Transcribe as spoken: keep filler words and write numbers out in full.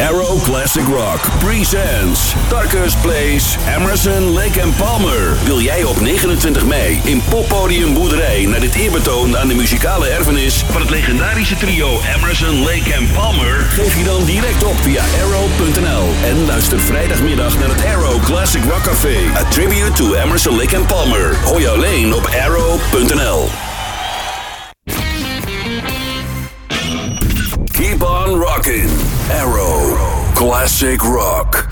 Arrow Classic Rock presents Darkus Plays Emerson, Lake and Palmer. Wil jij op negenentwintig mei in Poppodium Boerderij naar dit eerbetoon aan de muzikale erfenis van het legendarische trio Emerson, Lake and Palmer? Geef je dan direct op via arrow punt n l en luister vrijdagmiddag naar het Arrow Classic Rock Café. A tribute to Emerson, Lake and Palmer. Hoor je alleen op arrow punt n l. Keep on rocking. Arrow Classic Rock.